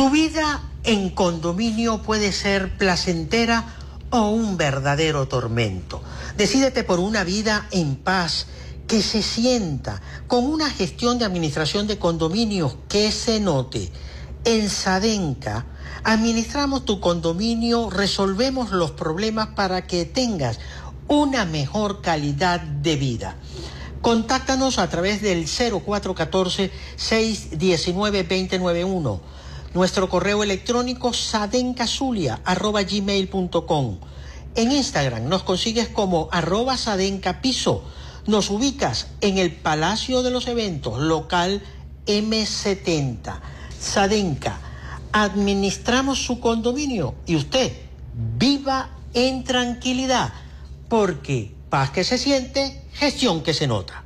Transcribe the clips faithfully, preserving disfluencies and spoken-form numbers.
Tu vida en condominio puede ser placentera o un verdadero tormento. Decídete por una vida en paz, que se sienta, con una gestión de administración de condominios que se note. En Sadenca administramos tu condominio, resolvemos los problemas para que tengas una mejor calidad de vida. Contáctanos a través del cero cuatro uno cuatro, seis uno nueve, dos cero nueve uno. Nuestro correo electrónico sadencazulia arroba gmail punto com. En Instagram nos consigues como arroba sadencapiso. Nos ubicas en el Palacio de los Eventos, local eme setenta. Sadenca, administramos su condominio y usted viva en tranquilidad, porque paz que se siente, gestión que se nota.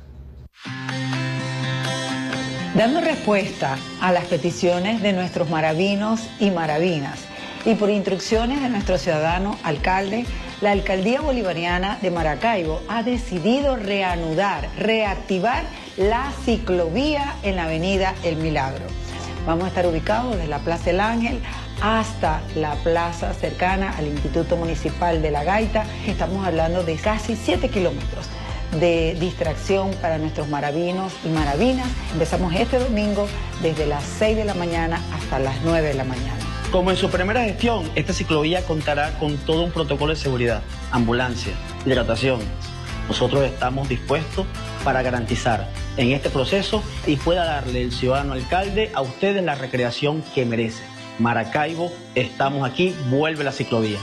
Dando respuesta a las peticiones de nuestros maravinos y maravinas y por instrucciones de nuestro ciudadano alcalde, la Alcaldía Bolivariana de Maracaibo ha decidido reanudar, reactivar la ciclovía en la avenida El Milagro. Vamos a estar ubicados desde la Plaza El Ángel hasta la plaza cercana al Instituto Municipal de La Gaita. Estamos hablando de casi siete kilómetros de distracción para nuestros maravinos y maravinas. Empezamos este domingo desde las seis de la mañana hasta las nueve de la mañana. Como en su primera gestión, esta ciclovía contará con todo un protocolo de seguridad, ambulancia, hidratación. Nosotros estamos dispuestos para garantizar en este proceso y pueda darle el ciudadano alcalde a ustedes la recreación que merece. Maracaibo, estamos aquí, vuelve la ciclovía.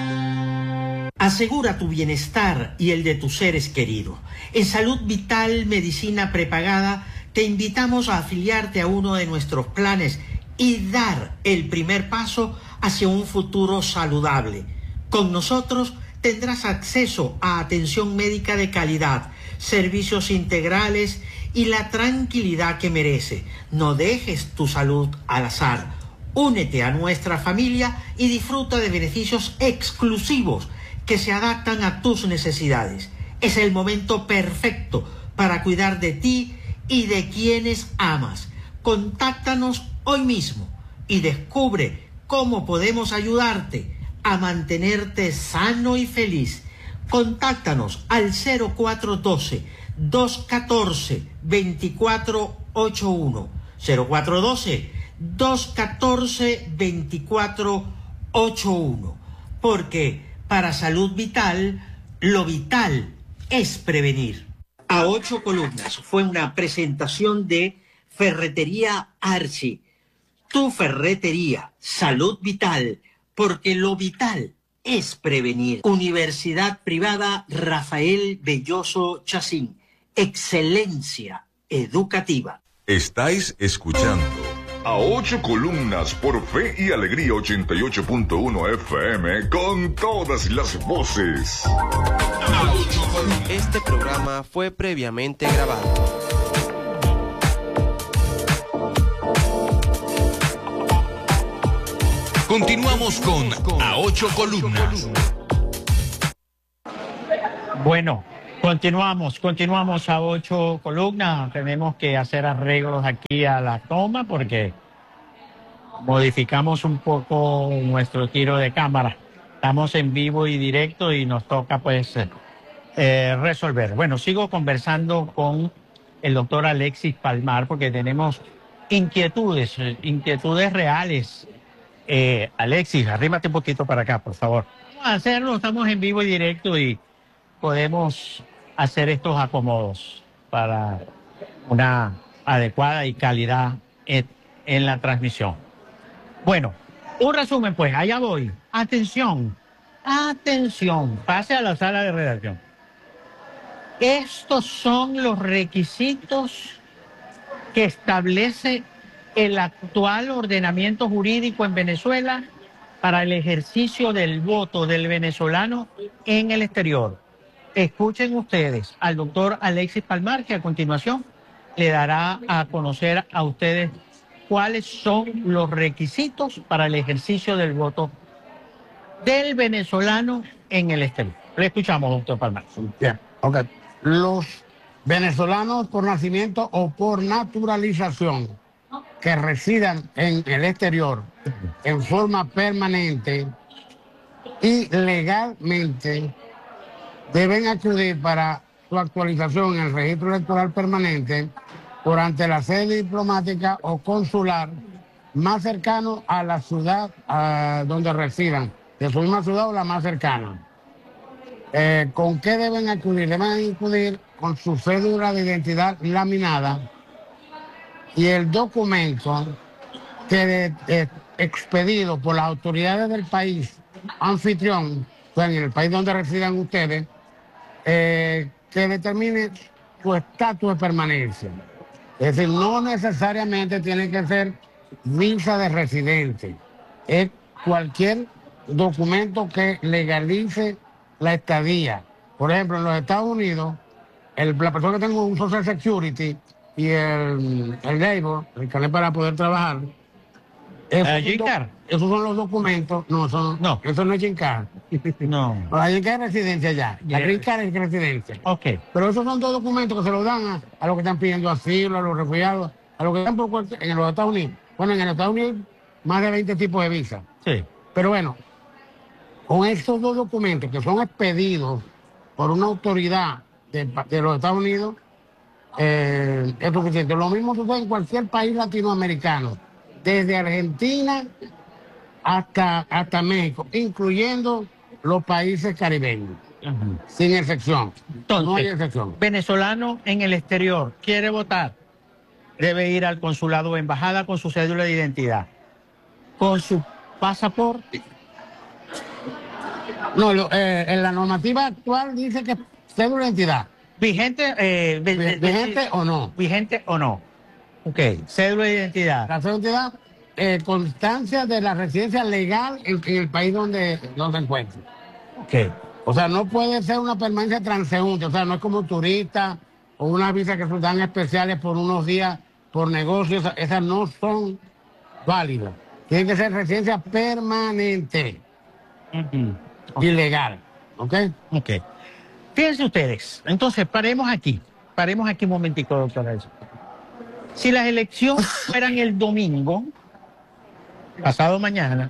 Asegura tu bienestar y el de tus seres queridos. En Salud Vital Medicina Prepagada te invitamos a afiliarte a uno de nuestros planes y dar el primer paso hacia un futuro saludable. Con nosotros tendrás acceso a atención médica de calidad, servicios integrales y la tranquilidad que merece. No dejes tu salud al azar. Únete a nuestra familia y disfruta de beneficios exclusivos que se adaptan a tus necesidades. Es el momento perfecto para cuidar de ti y de quienes amas. Contáctanos hoy mismo y descubre cómo podemos ayudarte a mantenerte sano y feliz. Contáctanos al cero cuatro uno dos, dos uno cuatro, dos cuatro ocho uno. cero cuatro uno dos, dos uno cuatro, dos cuatro ocho uno. Porque para Salud Vital, lo vital es prevenir. A ocho columnas fue una presentación de Ferretería Archi. Tu ferretería, Salud Vital, porque lo vital es prevenir. Universidad Privada Rafael Belloso Chacín. Excelencia educativa. Estáis escuchando A Ocho Columnas por Fe y Alegría ochenta y ocho punto uno F M con todas las voces. Este programa fue previamente grabado. Continuamos con A Ocho Columnas. Bueno, continuamos, continuamos a Ocho Columnas. Tenemos que hacer arreglos aquí a la toma porque modificamos un poco nuestro tiro de cámara. Estamos en vivo y directo y nos toca pues eh, resolver. Bueno, sigo conversando con el doctor Alexis Palmar porque tenemos inquietudes, inquietudes reales. Eh, Alexis, arrímate un poquito para acá, por favor. Vamos a hacerlo, estamos en vivo y directo y podemos hacer estos acomodos para una adecuada y calidad en, en la transmisión. Bueno, un resumen pues, allá voy. Atención, atención, pase a la sala de redacción. Estos son los requisitos que establece el actual ordenamiento jurídico en Venezuela para el ejercicio del voto del venezolano en el exterior. Escuchen ustedes al doctor Alexis Palmar, que a continuación le dará a conocer a ustedes cuáles son los requisitos para el ejercicio del voto del venezolano en el exterior. Le escuchamos, doctor Palmar. Bien, ok. Los venezolanos por nacimiento o por naturalización que residan en el exterior en forma permanente y legalmente deben acudir para su actualización en el registro electoral permanente por ante la sede diplomática o consular más cercano a la ciudad a donde residan, de su misma ciudad o la más cercana. Eh, ¿Con qué deben acudir? Deben acudir con su cédula de identidad laminada y el documento que es expedido por las autoridades del país anfitrión, o sea, en el país donde residan ustedes, eh, que determine su estatus de permanencia. Es decir, no necesariamente tiene que ser visa de residente. Es cualquier documento que legalice la estadía. Por ejemplo, en los Estados Unidos, el, la persona que tenga un Social Security y el, el labor, el carnet para poder trabajar, esos, Uh, Green Card. esos son los documentos. No, son, No. eso no es Green Card. No. La Green Card es residencia ya. La Yeah. Green Card es residencia. Ok. Pero esos son dos documentos que se los dan a, a los que están pidiendo asilo, a los refugiados, a los que están por cualquier- en los Estados Unidos. Bueno, en los Estados Unidos más de veinte tipos de visas. Sí. Pero bueno, con estos dos documentos que son expedidos por una autoridad de, de los Estados Unidos, eh, es suficiente. Lo mismo sucede en cualquier país latinoamericano, desde Argentina hasta, hasta México, incluyendo los países caribeños, Ujú. sin excepción. Entonces, no hay excepción. venezolano en el exterior quiere votar, debe ir al consulado o embajada con su cédula de identidad, con su pasaporte. No, lo- eh, en la normativa actual dice que cédula de identidad, Vigente, eh, vi- vi- vigente o no. vigente o no. Ok, cédula de identidad. La cédula de identidad, eh, constancia de la residencia legal en, en el país donde, donde se encuentre. Ok. O sea, no puede ser una permanencia transeúnte, o sea, no es como turista o una visa que se dan especiales por unos días por negocios, esas, esas no son válidas. Tiene que ser residencia permanente Ujú. y legal, ¿ok? Ok. Fíjense ustedes, entonces paremos aquí, paremos aquí un momentico, doctora Elsa. Si las elecciones fueran el domingo, pasado mañana,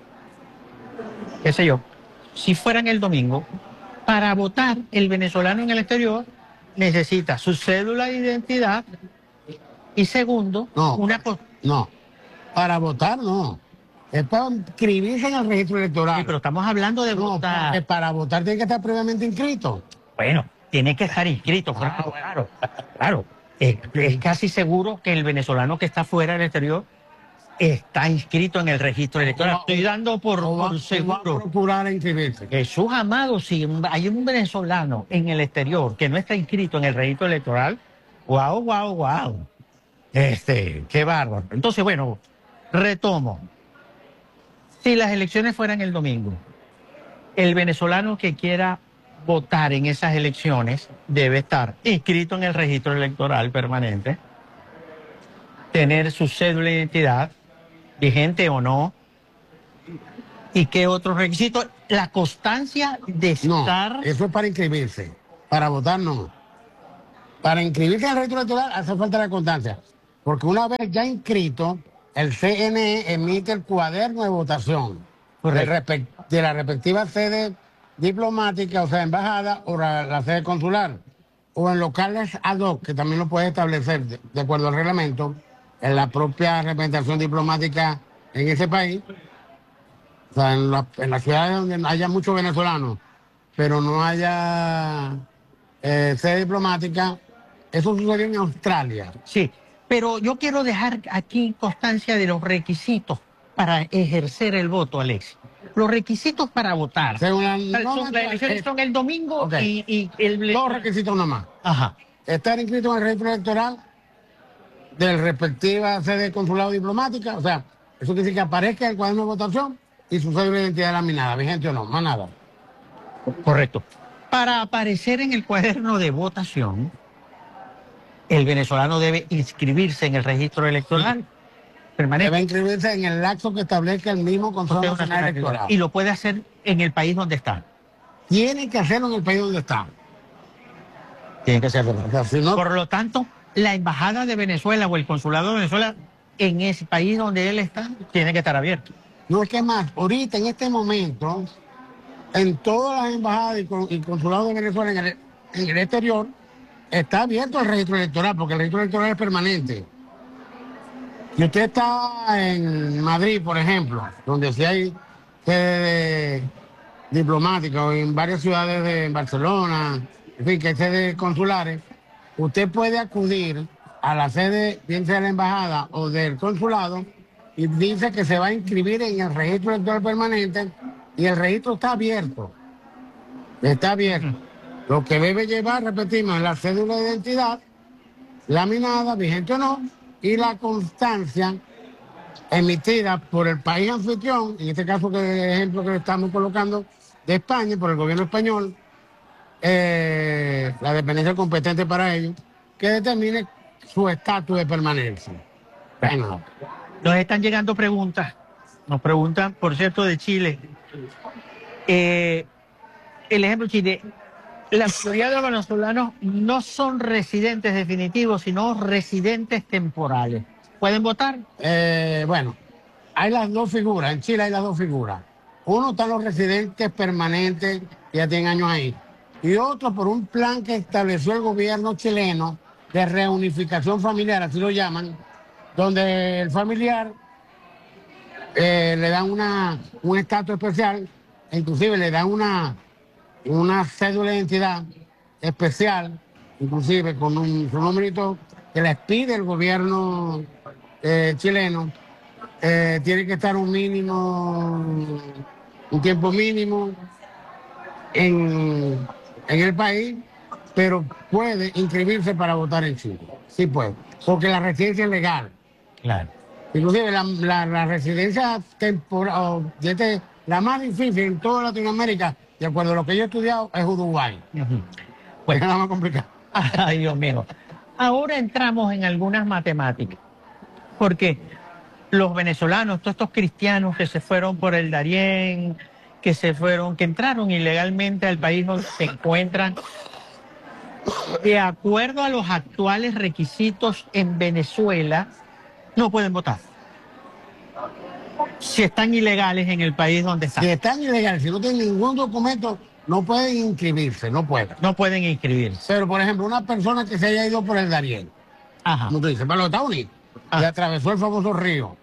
qué sé yo, si fueran el domingo, para votar el venezolano en el exterior necesita su cédula de identidad y segundo, No. una co- No, para votar no. Es para inscribirse en el registro electoral. Sí, pero estamos hablando de No, votar. porque para votar tiene que estar previamente inscrito. Bueno, tiene que estar inscrito, claro, claro, claro. Es, es casi seguro que el venezolano que está fuera del exterior está inscrito en el registro electoral. Estoy dando por, O va, por o va a seguro. procurar inscribirse. Jesús amado, si hay un venezolano en el exterior que no está inscrito en el registro electoral, wow, wow, wow. Este, qué bárbaro. Entonces, bueno, retomo. Si las elecciones fueran el domingo, el venezolano que quiera votar en esas elecciones debe estar inscrito en el registro electoral permanente, tener su cédula de identidad, vigente o no, y qué otros requisitos, la constancia de No, estar... eso es para inscribirse. Para votar no. Para inscribirse en el registro electoral hace falta la constancia. Porque una vez ya inscrito, el C N E emite el cuaderno de votación del respec- de la respectiva sede diplomática, o sea, embajada o la, la sede consular. O en locales ad hoc, que también lo puede establecer de, de acuerdo al reglamento, en la propia representación diplomática en ese país. O sea, en, la, en las ciudades donde haya muchos venezolanos, pero no haya eh, sede diplomática. Eso sucedió en Australia. Sí, pero yo quiero dejar aquí constancia de los requisitos para ejercer el voto, Alexis. Los requisitos para votar. Según la Son- norma las elecciones eh, son el domingo ok. y, y el... Dos requisitos nomás. Ajá. Estar inscrito en el registro electoral de la respectiva sede consulado diplomática. O sea, eso quiere decir que aparezca el cuaderno de votación y su cédula de identidad laminada, vigente o no, más nada. Correcto. Para aparecer en el cuaderno de votación, el venezolano debe inscribirse en el registro electoral permanente. Debe inscribirse en el lapso que establezca el mismo Consejo Nacional Electoral. Y lo puede hacer en el país donde está. Tiene que hacerlo en el país donde está. Tiene que hacerlo. O sea, si no, Por lo tanto, la embajada de Venezuela o el consulado de Venezuela en ese país donde él está, tiene que estar abierto. No es que más, ahorita en este momento, en todas las embajadas y, con, y consulados de Venezuela en el, en el exterior, está abierto el registro electoral, porque el registro electoral es permanente. Si usted está en Madrid, por ejemplo, donde sí hay sede diplomática, o en varias ciudades de Barcelona, en fin, que hay sedes consulares, usted puede acudir a la sede, bien sea de la embajada o del consulado, y dice que se va a inscribir en el registro electoral permanente, y el registro está abierto. Está abierto. Lo que debe llevar, repetimos, es la cédula de identidad, laminada, vigente o no, y la constancia emitida por el país anfitrión, en este caso que el ejemplo que le estamos colocando de España, por el gobierno español, eh, la dependencia competente para ello, que determine su estatus de permanencia. Bueno. Nos están llegando preguntas, nos preguntan, por cierto, de Chile. Eh, el ejemplo Chile, la mayoría de los venezolanos no son residentes definitivos, sino residentes temporales. ¿Pueden votar? Eh, bueno, hay las dos figuras, en Chile hay las dos figuras. Uno están los residentes permanentes, que ya tienen años ahí, y otro por un plan que estableció el gobierno chileno de reunificación familiar, así lo llaman, donde el familiar eh, le dan una, un estatus especial, e inclusive le dan una, una cédula de identidad especial, inclusive con un, un numerito que les pide el gobierno eh, chileno. Eh, tiene que estar un mínimo, un tiempo mínimo en, en el país, pero puede inscribirse para votar en Chile. Sí puede, porque la residencia es legal. Claro. Inclusive la, la, la residencia temporal, este, la más difícil en toda Latinoamérica, de acuerdo a lo que yo he estudiado, es Uruguay. Uh-huh. Pues es nada más complicado. Ay, Dios mío. Ahora entramos en algunas matemáticas, porque los venezolanos, todos estos cristianos que se fueron por el Darién, que se fueron, que entraron ilegalmente al país donde se encuentran, de acuerdo a los actuales requisitos en Venezuela, no pueden votar. Si están ilegales en el país donde están. Si están ilegales, si no tienen ningún documento, no pueden inscribirse, no pueden. No pueden inscribirse. Pero, por ejemplo, una persona que se haya ido por el Darién, Ajá. como tú dices, para los Estados Unidos, y atravesó el famoso río,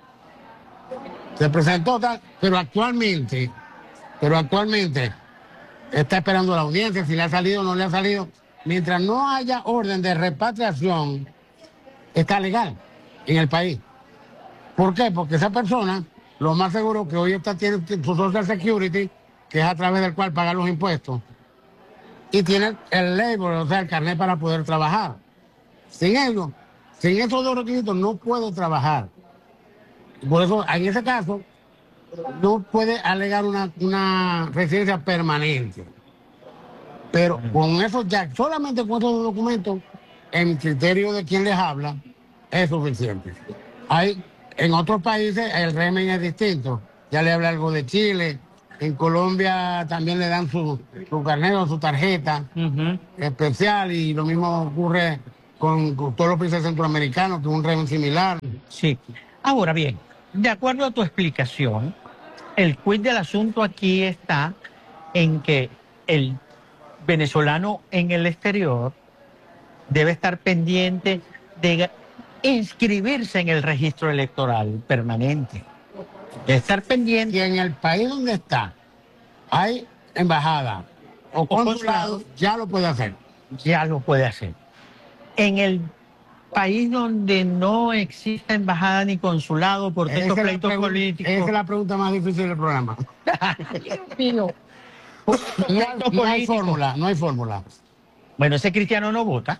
se presentó tal, pero actualmente, pero actualmente está esperando la audiencia, si le ha salido o no le ha salido. Mientras no haya orden de repatriación, está legal en el país. ¿Por qué? Porque esa persona, lo más seguro que hoy está tiene su Social Security, que es a través del cual paga los impuestos, y tiene el labor, o sea, el carnet para poder trabajar. Sin ello, sin esos dos requisitos, no puede trabajar. Por eso, en ese caso, no puede alegar una, una residencia permanente. Pero con eso ya, solamente con esos documentos, en criterio de quien les habla, es suficiente. Hay, en otros países el régimen es distinto. Ya le hablé algo de Chile. En Colombia también le dan su, su carnet o su tarjeta uh-huh. especial, y lo mismo ocurre con, con todos los países centroamericanos, que es un régimen similar. Sí. Ahora bien, de acuerdo a tu explicación, el quid del asunto aquí está en que el venezolano en el exterior debe estar pendiente de inscribirse en el registro electoral permanente. Debe estar pendiente. Y en el país donde está hay embajada o, o consulado, ya lo puede hacer. Ya lo puede hacer. En el país donde no exista embajada ni consulado por estos pleitos políticos. Esa es la pregunta más difícil del programa. Dios mío. No, no hay fórmula, no hay fórmula. Bueno, ese cristiano no vota.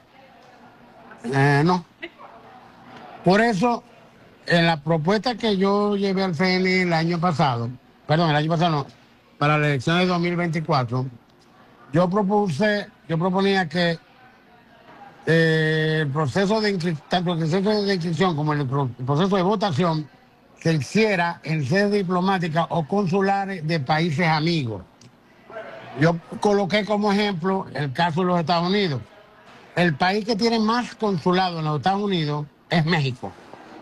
Eh, no. Por eso, en la propuesta que yo llevé al C N I el año pasado, perdón, el año pasado no, para la elección de dos mil veinticuatro, yo propuse, yo proponía que eh, el proceso de tanto el proceso de inscripción como el, pro, el proceso de votación se hiciera en sedes diplomáticas o consulares de países amigos. Yo coloqué como ejemplo el caso de los Estados Unidos. El país que tiene más consulados en los Estados Unidos es México.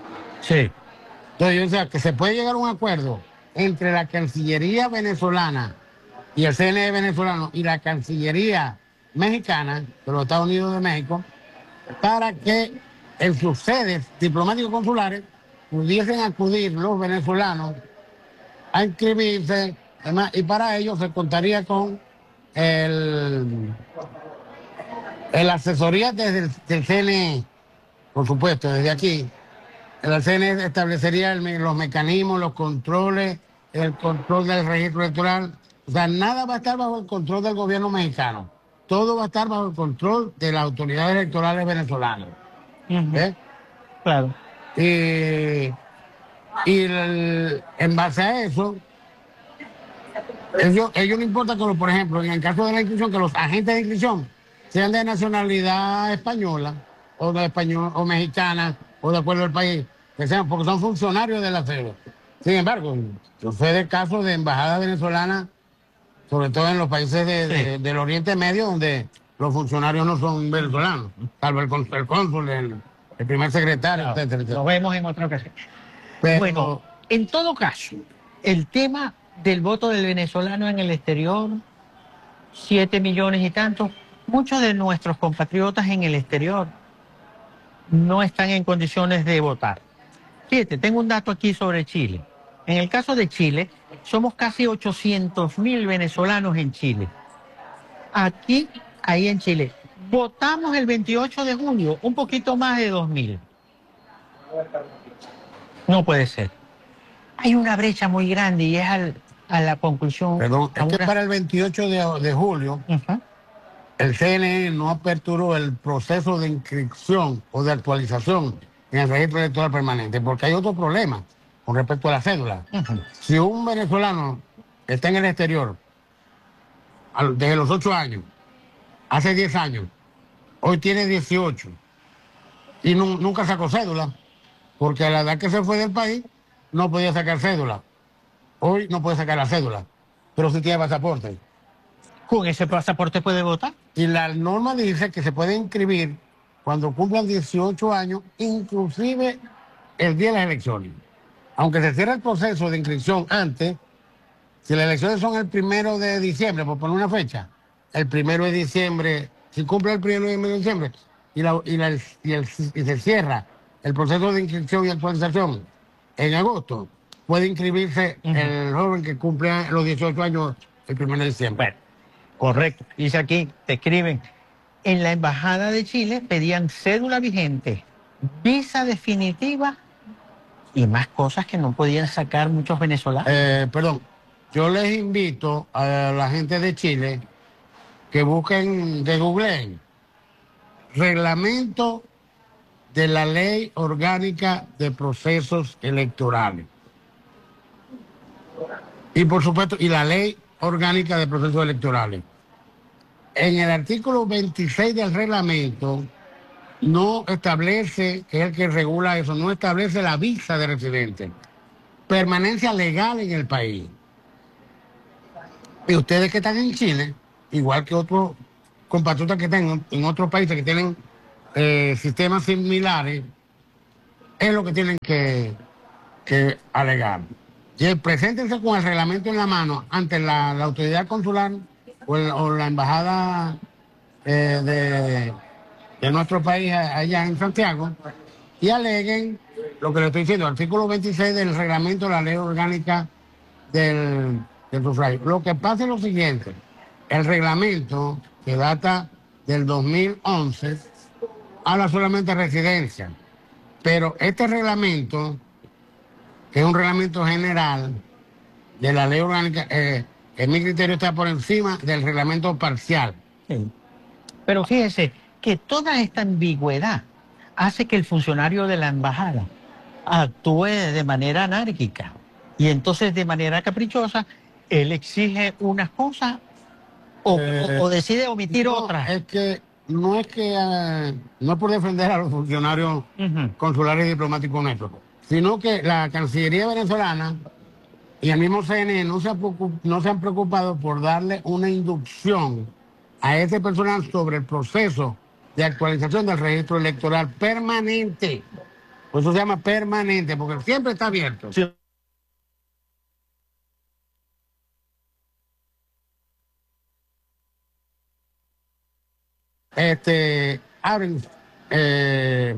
Sí. Entonces, o sea, que se puede llegar a un acuerdo entre la Cancillería venezolana y el C N E venezolano y la Cancillería mexicana de los Estados Unidos de México para que en sus sedes diplomáticos consulares pudiesen acudir los venezolanos a inscribirse, además, y para ello se contaría con el, el asesoría desde el del C N E, por supuesto, desde aquí. El C N E establecería el, los mecanismos, los controles, el control del registro electoral. O sea, nada va a estar bajo el control del gobierno mexicano. Todo va a estar bajo el control de las autoridades electorales venezolanas. Uh-huh. ¿Eh? Claro. Y, y el, en base a eso, ellos, ellos no importa que, por ejemplo, en el caso de la inscripción, que los agentes de inscripción sean de nacionalidad española o de español o mexicana o de acuerdo al país, que sean, porque son funcionarios de la sede. Sin embargo, yo sé de casos de embajadas venezolanas, sobre todo en los países de, sí. de, del Oriente Medio, donde los funcionarios no son venezolanos, salvo el, el cónsul, el, el primer secretario, claro, etcétera, etcétera. Lo vemos en otra ocasión. Pero, bueno, en todo caso, el tema del voto del venezolano en el exterior, siete millones y tantos, muchos de nuestros compatriotas en el exterior no están en condiciones de votar. Fíjate, tengo un dato aquí sobre Chile. En el caso de Chile, somos casi ochocientos mil venezolanos en Chile. Aquí, ahí en Chile, votamos el veintiocho de junio, un poquito más de dos mil. No puede ser. Hay una brecha muy grande y es al, a la conclusión... Perdón, es una... que para el veintiocho de, de julio, uh-huh. el C N E no aperturó el proceso de inscripción o de actualización en el registro electoral permanente, porque hay otro problema con respecto a la cédula. Uh-huh. Si un venezolano está en el exterior desde los ocho años, hace diez años, hoy tiene dieciocho, y no, nunca sacó cédula, porque a la edad que se fue del país no podía sacar cédula. Hoy no puede sacar la cédula, pero sí tiene pasaporte. ¿Con ese pasaporte puede votar? Y la norma dice que se puede inscribir cuando cumplan dieciocho años, inclusive el día de las elecciones. Aunque se cierre el proceso de inscripción antes, si las elecciones son el primero de diciembre, por poner una fecha, el primero de diciembre, si cumple el primero de diciembre y, la, y, la, y, el, y se cierra el proceso de inscripción y actualización en agosto, puede inscribirse uh-huh. el joven que cumple los dieciocho años el primero de diciembre. Bueno, correcto. Dice aquí, te escriben, en la Embajada de Chile pedían cédula vigente, visa definitiva y más cosas que no podían sacar muchos venezolanos. Eh, perdón, yo les invito a la gente de Chile que busquen, que googleen reglamento de la Ley Orgánica de Procesos Electorales. Y por supuesto, y la Ley Orgánica de Procesos Electorales. En el artículo veintiséis del reglamento no establece, que es el que regula eso, no establece la visa de residente. Permanencia legal en el país. Y ustedes que están en Chile, igual que otros compatriotas que están en otros países que tienen eh, sistemas similares, es lo que tienen que, que alegar. Y preséntense con el reglamento en la mano ante la, la autoridad consular o, el, o la embajada eh, de, de nuestro país allá en Santiago y aleguen lo que le estoy diciendo, artículo veintiséis del reglamento de la Ley Orgánica del, del sufragio. Lo que pasa es lo siguiente, el reglamento que data del dos mil once habla solamente de residencia, pero este reglamento, que es un reglamento general de la ley orgánica, eh, en mi criterio está por encima del reglamento parcial. Sí. Pero fíjese que toda esta ambigüedad hace que el funcionario de la embajada actúe de manera anárquica y entonces de manera caprichosa él exige unas cosas o, eh, o, o decide omitir no, otras. Es que no es que uh, no es por defender a los funcionarios uh-huh. consulares y diplomáticos nuestros, sino que la Cancillería venezolana y el mismo C N E no se, ha, no se han preocupado por darle una inducción a ese personal sobre el proceso de actualización del registro electoral permanente. Por eso se llama permanente, porque siempre está abierto. Sí. Este, abren eh,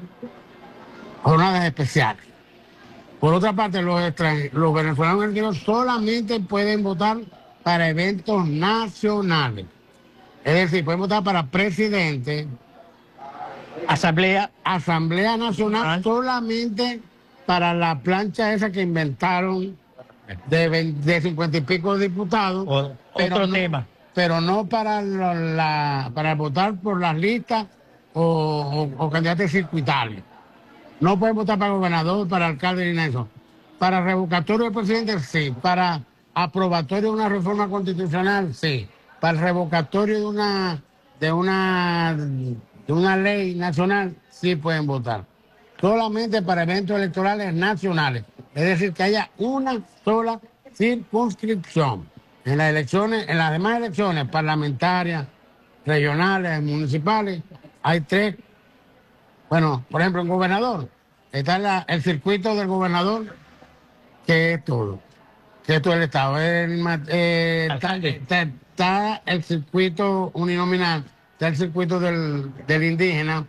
jornadas especiales. Por otra parte, los, extranjeros, los venezolanos extranjeros solamente pueden votar para eventos nacionales. Es decir, pueden votar para presidente, Asamblea. Asamblea Nacional, Ah. solamente para la plancha esa que inventaron de, veinte, de cincuenta y pico diputados. O- pero otro no- tema. Pero no para, lo- la, para votar por las listas o, o, o candidatos circuitales. No pueden votar para gobernador, para alcalde ni nada de eso. Para revocatorio del presidente, sí. Para aprobatorio de una reforma constitucional, sí. Para el revocatorio de una, de una, de una ley nacional, sí pueden votar. Solamente para eventos electorales nacionales. Es decir, que haya una sola circunscripción. En las elecciones, en las demás elecciones parlamentarias, regionales, municipales, hay tres. Bueno, por ejemplo, en gobernador, está la- el circuito del gobernador, que es todo. Que es todo el Estado. El ma- eh, está, Alcalde. está- está el circuito uninominal, está el circuito del, del indígena,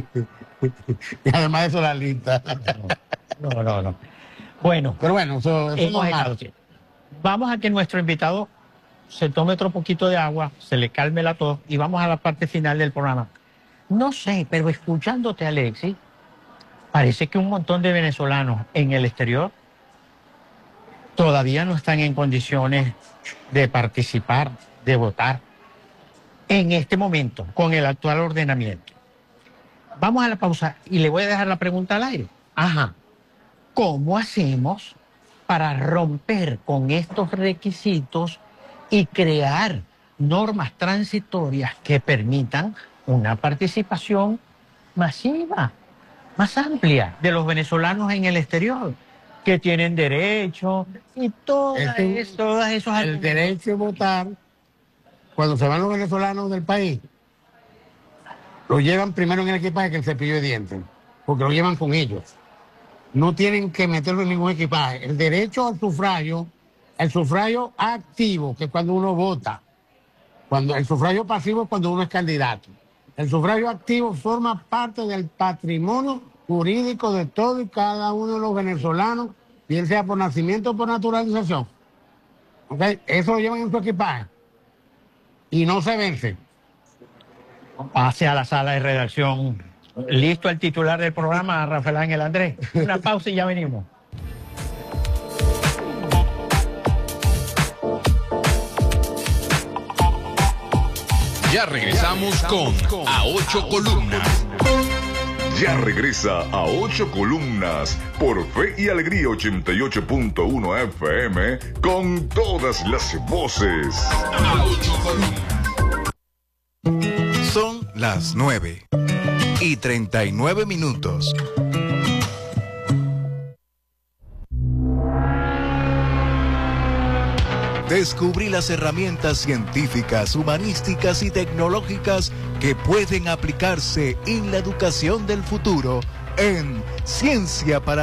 y además de eso la lista. No, no, no. Bueno, Pero bueno, eso, eso es hemos normal. estado- vamos a que nuestro invitado se tome otro poquito de agua, se le calme la tos y vamos a la parte final del programa. No sé, pero escuchándote, Alexis, parece que un montón de venezolanos en el exterior todavía no están en condiciones de participar, de votar en este momento, con el actual ordenamiento. Vamos a la pausa y le voy a dejar la pregunta al aire. Ajá. ¿Cómo hacemos para romper con estos requisitos y crear normas transitorias que permitan una participación masiva, más amplia de los venezolanos en el exterior, que tienen derecho y todas Este- es- todas esos El argumentos? derecho a votar, cuando se van los venezolanos del país, lo llevan primero en el equipaje que el cepillo de dientes, porque lo llevan con ellos. No tienen que meterlo en ningún equipaje. El derecho al sufragio, el sufragio activo, que es cuando uno vota. Cuando, el sufragio pasivo es cuando uno es candidato. El sufragio activo forma parte del patrimonio jurídico de todo y cada uno de los venezolanos, bien sea por nacimiento o por naturalización. ¿Ok? Eso lo llevan en su equipaje. Y no se vence. Pase a la sala de redacción. Listo el titular del programa, Rafael Ángel Andrés. Una pausa y ya venimos. Ya regresamos con A Ocho Columnas. Ya regresa a Ocho Columnas por Fe y Alegría ochenta y ocho punto uno F M con todas las voces. A Ocho Columnas. Son las nueve y treinta y nueve minutos. Descubrí las herramientas científicas, humanísticas y tecnológicas que pueden aplicarse en la educación del futuro en Ciencia para